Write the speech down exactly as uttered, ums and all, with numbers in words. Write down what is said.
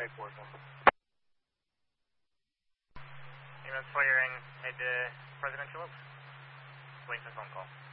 make work on. Emails firing mid uh, presidential. Waiting for phone call.